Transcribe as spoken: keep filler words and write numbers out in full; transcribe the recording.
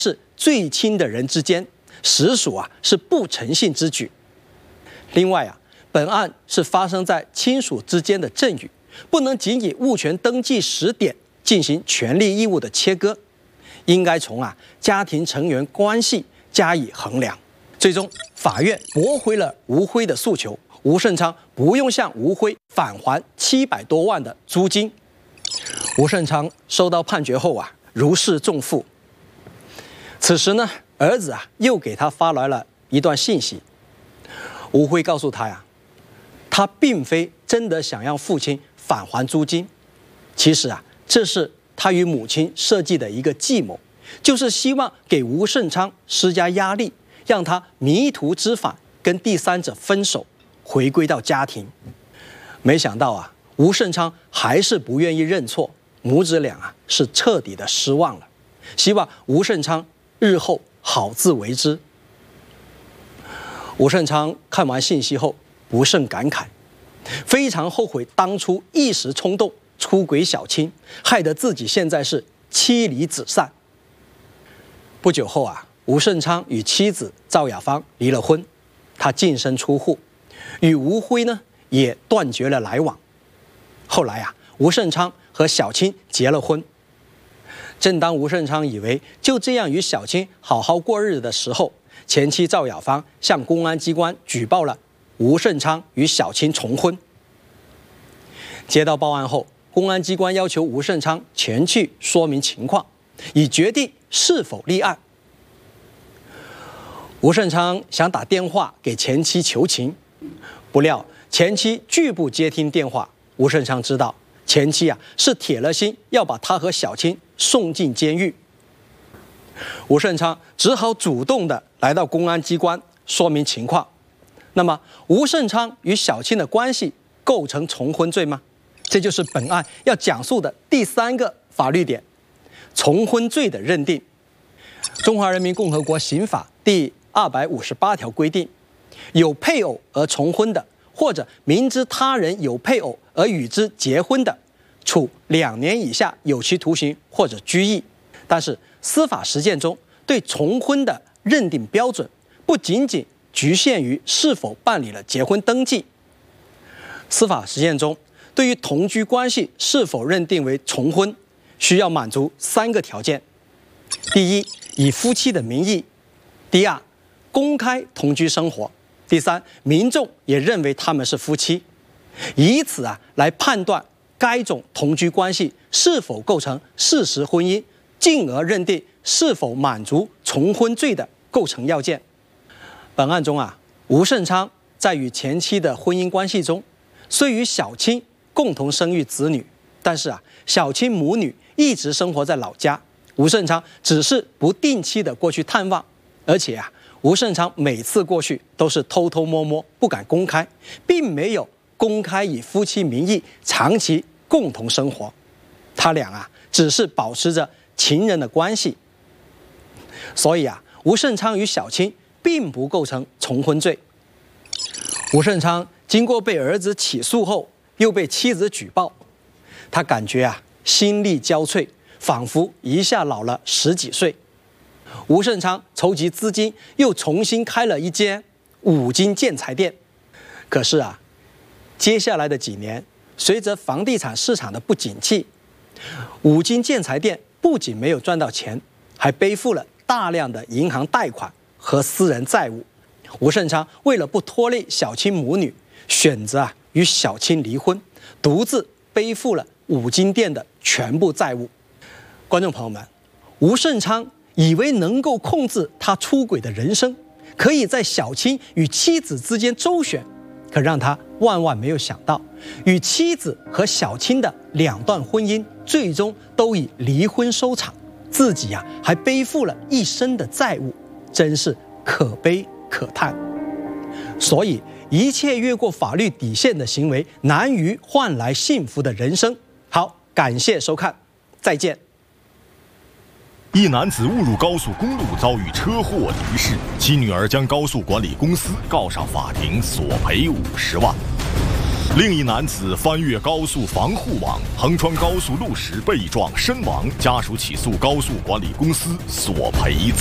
是最亲的人之间，实属啊是不诚信之举。另外啊，本案是发生在亲属之间的赠与，不能仅以物权登记时点进行权利义务的切割，应该从啊家庭成员关系加以衡量。最终，法院驳回了吴辉的诉求，吴胜昌不用向吴辉返还七百多万的租金。吴胜昌收到判决后啊，如释重负。此时呢，儿子啊又给他发来了一段信息。吴辉告诉他呀，他并非真的想让父亲返还租金，其实啊，这是他与母亲设计的一个计谋，就是希望给吴胜昌施加压力，让他迷途知返，跟第三者分手，回归到家庭。没想到啊，吴胜昌还是不愿意认错，母子俩啊是彻底的失望了。希望吴胜昌日后好自为之。吴胜昌看完信息后不胜感慨，非常后悔当初一时冲动出轨小青，害得自己现在是妻离子散。不久后啊，吴胜昌与妻子赵雅芳离了婚，他净身出户，与吴辉呢也断绝了来往。后来啊，吴胜昌和小青结了婚。正当吴胜昌以为就这样与小青好好过日子的时候，前妻赵雅芳向公安机关举报了吴胜昌与小青重婚。接到报案后，公安机关要求吴胜昌前去说明情况，以决定是否立案。吴胜昌想打电话给前妻求情，不料前妻拒不接听电话。吴胜昌知道前妻啊是铁了心要把他和小青送进监狱。吴胜昌只好主动的来到公安机关说明情况。那么，吴胜昌与小青的关系构成重婚罪吗？这就是本案要讲述的第三个法律点：重婚罪的认定。中华人民共和国刑法第二百五十八条规定，有配偶而重婚的，或者明知他人有配偶而与之结婚的，处两年以下有期徒刑或者拘役。但是司法实践中对重婚的认定标准不仅仅局限于是否办理了结婚登记。司法实践中对于同居关系是否认定为重婚，需要满足三个条件：第一，以夫妻的名义；第二，公开同居生活；第三，民众也认为他们是夫妻，以此啊来判断该种同居关系是否构成事实婚姻，进而认定是否满足重婚罪的构成要件。本案中啊，吴胜昌在与前妻的婚姻关系中，虽与小青共同生育子女，但是啊，小青母女一直生活在老家，吴胜昌只是不定期的过去探望，而且啊，吴胜昌每次过去都是偷偷摸摸，不敢公开，并没有公开以夫妻名义长期共同生活。他俩啊，只是保持着情人的关系。所以啊，吴胜昌与小青并不构成重婚罪。吴胜昌经过被儿子起诉后，又被妻子举报，他感觉啊心力交瘁，仿佛一下老了十几岁。吴胜昌筹集资金，又重新开了一间五金建材店。可是啊，接下来的几年，随着房地产市场的不景气，五金建材店不仅没有赚到钱，还背负了大量的银行贷款和私人债务。吴胜昌为了不拖累小青母女，选择啊与小青离婚，独自背负了五金店的全部债务。观众朋友们，吴胜昌以为能够控制他出轨的人生，可以在小青与妻子之间周旋，可让他万万没有想到，与妻子和小青的两段婚姻最终都以离婚收场，自己呀、啊、还背负了一身的债务，真是可悲可叹。所以，一切越过法律底线的行为，难于换来幸福的人生。好，感谢收看，再见。 一男子误入高速公路遭遇车祸离世，其女儿将高速管理公司告上法庭，索赔五十万。 另一男子翻越高速防护网，横穿高速路时被撞身亡，家属起诉高速管理公司索赔。